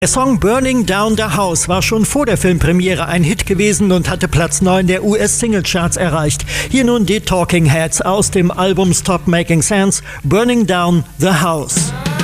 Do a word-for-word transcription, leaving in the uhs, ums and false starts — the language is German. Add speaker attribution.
Speaker 1: Der Song Burning Down the House war schon vor der Filmpremiere ein Hit gewesen und hatte Platz neun der U S-Singlecharts erreicht. Hier nun die Talking Heads aus dem Album Stop Making Sense, Burning Down the House.